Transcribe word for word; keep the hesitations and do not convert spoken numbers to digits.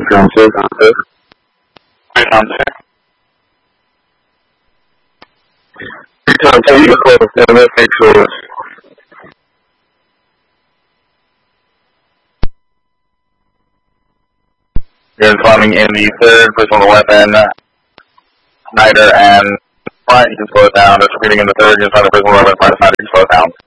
Ground two, ground two. Ground two. Tom, can you call the M F A tours? You're climbing in the third, personal weapon, Snyder and Bryant, you can slow it down. Just repeating in the third, you're trying to personal weapon, Snyder, you can slow it down.